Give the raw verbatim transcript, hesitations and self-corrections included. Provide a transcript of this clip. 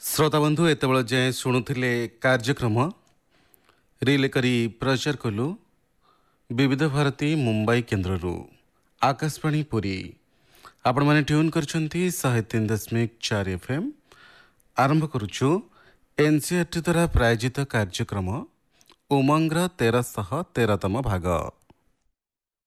ଶ୍ରୋତାବନ୍ଧୁ ଏତେବେଳେ ଯାଏଁ ଶୁଣୁଥିଲେ କାର୍ଯ୍ୟକ୍ରମ ରିଲେ କରି ପ୍ରଚାର କଲୁ ବିବିଧ ଭାରତୀ ମୁମ୍ବାଇ କେନ୍ଦ୍ରରୁ ଆକାଶବାଣୀ ପୁରୀ। ଆପଣମାନେ ଟ୍ୟୁନ୍ କରିଛନ୍ତି ଶହେ ତିନି ଦଶମିକ ଚାରି ଏଫ୍ ଏମ୍। ଆରମ୍ଭ କରୁଛୁ ଏନ୍ସିଆର୍ଟି ଦ୍ୱାରା ପ୍ରାୟୋଜିତ କାର୍ଯ୍ୟକ୍ରମ ଉମଙ୍ଗର ତେରଶହ ତେରତମ ଭାଗ।